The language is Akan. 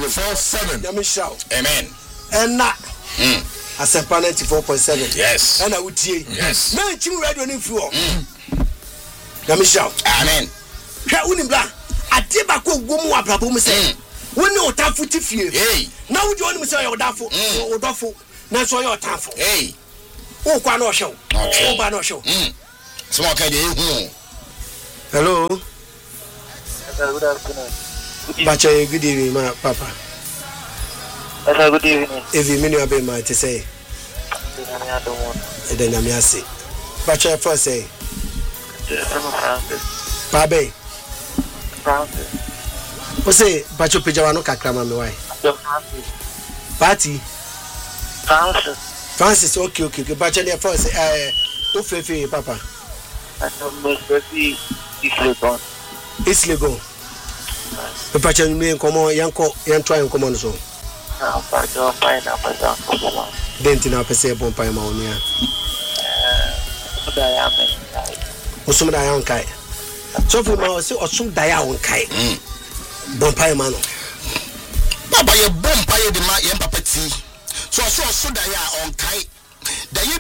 247. Yamisha. Amen. And not. Asempa 94.7. Yes. And I would see. Yes. Man, you ready on info. Yamisha. Amen. Unibla. I did back with woman Abraham say. We know Tafu fear. Hey. Now would you want me to say your duffel or duffel? That's why you're Tafu. Hey. Oh, Quano show. Okay. Oh, Bano show. Small candy. Hello. Good afternoon. Bacha, good evening, my papa. Good evening. If you mean you have been my to say, then I'm yassi. Bacha first say, Babe. Francis. What's say, Bacho Pijano Kakrama, my wife? Party. Francis, okay. Bacha, there first, Ufefe, papa. I don't know, It's legal. The Bacha, me and come on, young try and come on so. Dentin up a say bomb by Monia. Osum Dion Kai. So for my say Osum Dion Kai. Bompire Mano. Papa, your bompire the my empathy. So I saw Sudaya on Kai.